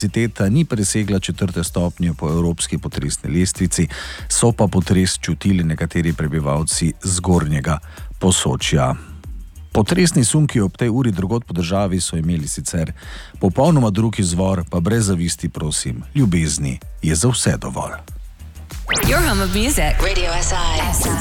Intenziteta ni presegla 4. stopnje po evropski potresni lestvici, so pa potres čutili nekateri prebivalci zgornjega Posočja. Potresni sunki ob tej uri drugod po državi so imeli sicer popolnoma drug izvor, pa brez zavisti, prosim, ljubezni je za vse dovolj. Your home of music, Radio SI.